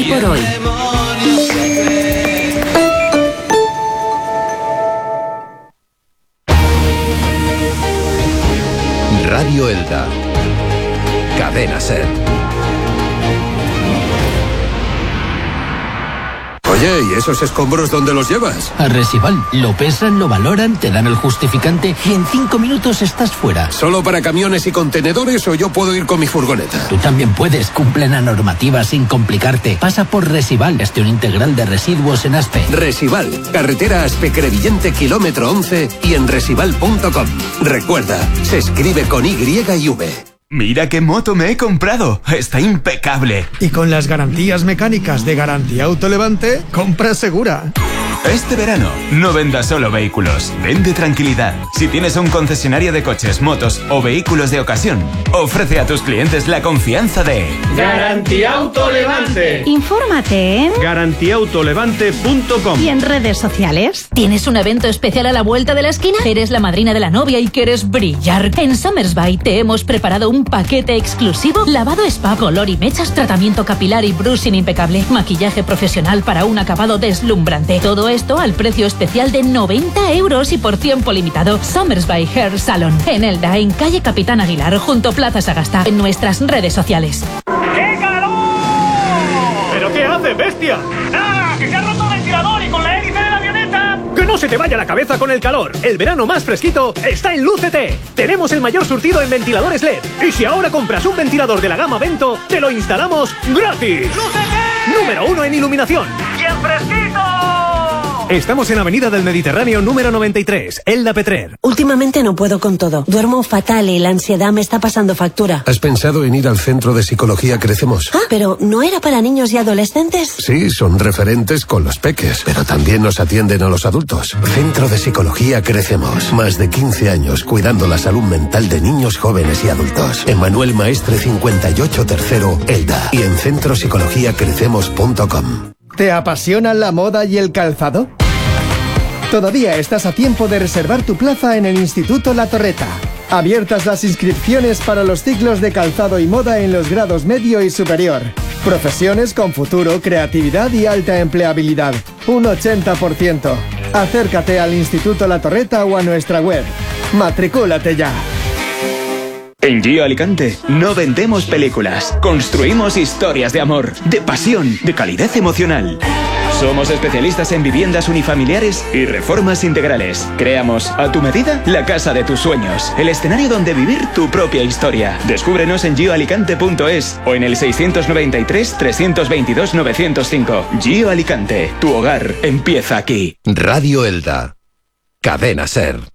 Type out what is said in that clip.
Hoy por hoy. Radio Elda. Cadena SER. Oye, ¿y esos escombros dónde los llevas? A Resival. Lo pesan, lo valoran, te dan el justificante y en 5 minutos estás fuera. ¿Solo para camiones y contenedores o yo puedo ir con mi furgoneta? Tú también puedes. Cumple la normativa sin complicarte. Pasa por Resival, gestión integral de residuos en Aspe. Resival, carretera Aspe-Crevillente, kilómetro 11 y en resival.com. Recuerda, se escribe con Y y V. Mira qué moto me he comprado, está impecable. Y con las garantías mecánicas de Garantía Autolevante, compra segura. Este verano, no vendas solo vehículos, vende tranquilidad. Si tienes un concesionario de coches, motos o vehículos de ocasión, ofrece a tus clientes la confianza de Garantía Autolevante. Infórmate en garantiaautolevante.com y en redes sociales. ¿Tienes un evento especial a la vuelta de la esquina? ¿Eres la madrina de la novia y quieres brillar? En Summersby te hemos preparado un paquete exclusivo: lavado spa, color y mechas, tratamiento capilar y brushing impecable, maquillaje profesional para un acabado deslumbrante. Todo esto al precio especial de 90 euros y por tiempo limitado. Summersby Hair Salon, en Elda, en calle Capitán Aguilar, junto a Plaza Sagasta, en nuestras redes sociales. ¡Qué calor! ¿Pero qué hace, bestia? ¡Nada! ¡Que se ha roto el ventilador y con la hélice de la avioneta! ¡Que no se te vaya la cabeza con el calor! El verano más fresquito está en Lucete. Tenemos el mayor surtido en ventiladores LED. Y si ahora compras un ventilador de la gama Vento, te lo instalamos gratis. ¡Lucete! Número 1 en iluminación. ¡Y en fresquito! Estamos en Avenida del Mediterráneo número 93, Elda Petrer. Últimamente no puedo con todo. Duermo fatal y la ansiedad me está pasando factura. ¿Has pensado en ir al Centro de Psicología Crecemos? Ah, pero ¿no era para niños y adolescentes? Sí, son referentes con los peques, pero también nos atienden a los adultos. Centro de Psicología Crecemos. Más de 15 años cuidando la salud mental de niños, jóvenes y adultos. Emmanuel Maestre 58 tercero, Elda. Y en centropsicologiacrecemos.com. ¿Te apasiona la moda y el calzado? Todavía estás a tiempo de reservar tu plaza en el Instituto La Torreta. Abiertas las inscripciones para los ciclos de calzado y moda en los grados medio y superior. Profesiones con futuro, creatividad y alta empleabilidad. Un 80%. Acércate al Instituto La Torreta o a nuestra web. Matricúlate ya. En Gio Alicante no vendemos películas, construimos historias de amor, de pasión, de calidez emocional. Somos especialistas en viviendas unifamiliares y reformas integrales. Creamos a tu medida la casa de tus sueños, el escenario donde vivir tu propia historia. Descúbrenos en gioalicante.es o en el 693 322 905. Gio Alicante, tu hogar empieza aquí. Radio Elda. Cadena SER.